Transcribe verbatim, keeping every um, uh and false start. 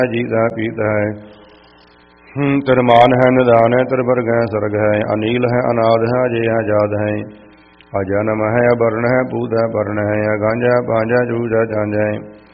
जीता पीता है। तिर मान है निदान है, तिर वर्ग है सर्ग है, अनील है अनाद है, अजय है जाद है, अजन्म है अवर्ण है, पूत है पर्ण है, अगांजा पांजा जूझ है झांझ है,